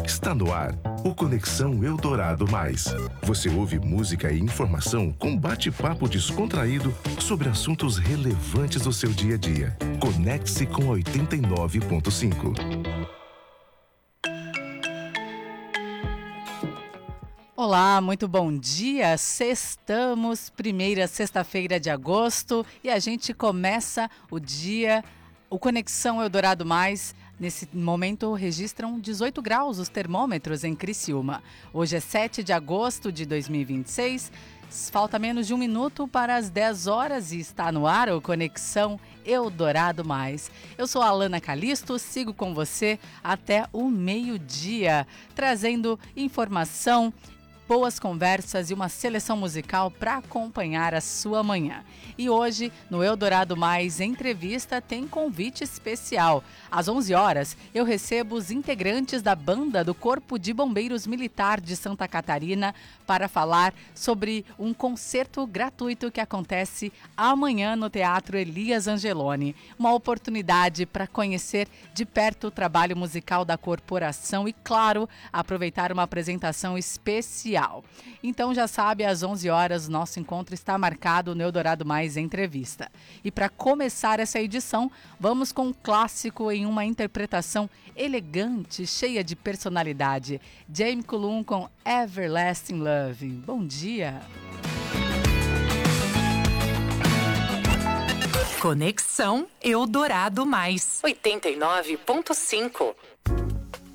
Está no ar o Conexão Eldorado Mais. Você ouve música e informação com bate-papo descontraído sobre assuntos relevantes do seu dia a dia. Conecte-se com 89.5. Olá, muito bom dia. Sextamos, primeira sexta-feira de agosto, e a gente começa o dia, o Conexão Eldorado Mais. Nesse momento registram 18 graus os termômetros em Criciúma. Hoje é 7 de agosto de 2026. Falta menos de um minuto para as 10 horas e está no ar o Conexão Eldorado Mais. Eu sou a Alana Calisto, sigo com você até o meio-dia, trazendo informação, boas conversas e uma seleção musical para acompanhar a sua manhã. E hoje, no Eldorado Mais Entrevista, tem convite especial. Às 11 horas, eu recebo os integrantes da banda do Corpo de Bombeiros Militar de Santa Catarina para falar sobre um concerto gratuito que acontece amanhã no Teatro Elias Angeloni. Uma oportunidade para conhecer de perto o trabalho musical da corporação e, claro, aproveitar uma apresentação especial. Então já sabe, às 11 horas nosso encontro está marcado no Eldorado Mais Entrevista. E para começar essa edição, vamos com um clássico em uma interpretação elegante, cheia de personalidade. Jaime Cullum com Everlasting Love. Bom dia! Conexão Eldorado Mais 89.5.